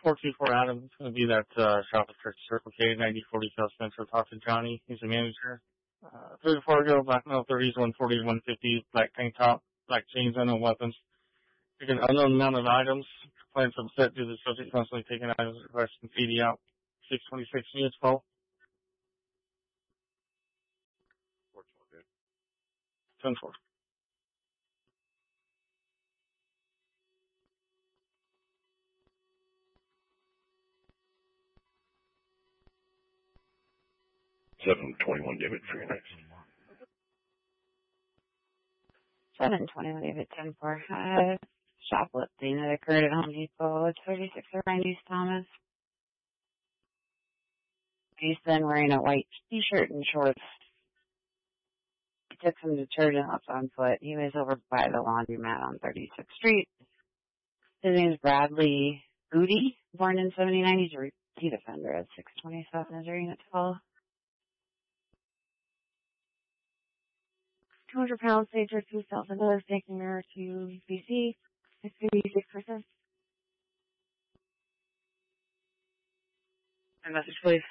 424 Adam. It's going to be that shop at Church Circle K, 9040 South Central. Talk to Johnny. He's the manager. 34 girl, black male 30s, 140, 150, black tank top, black chains, unknown weapons. Taking an unknown amount of items. Plans upset due to the subject constantly taking items requesting feeding out. 626 units, Paul. 10-4. $721 David for your next. 721 David 10-4. Shoplifting that occurred at Home Depot. It's 36 around East Thomas. He's then wearing a white t-shirt and shorts. He took some detergent left on foot. He was over by the laundromat on 36th Street. His name is Bradley Goody, born in 79. He's a repeat offender at 627 Missouri Unit 12. 200 pounds, stage or $2,000, taking her to BC. 56%. And message, please.